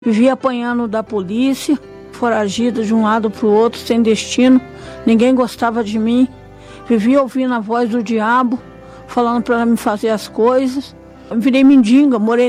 Vivia apanhando da polícia, foragida de um lado para o outro, sem destino. Ninguém gostava de mim. Vivia ouvindo a voz do diabo, falando para me fazer as coisas. Eu virei mendiga, morei